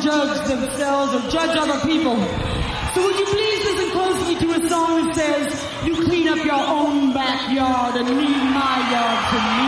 judge themselves or judge other people. So would you please listen closely to a song that says, you clean up your own backyard and leave my yard to me.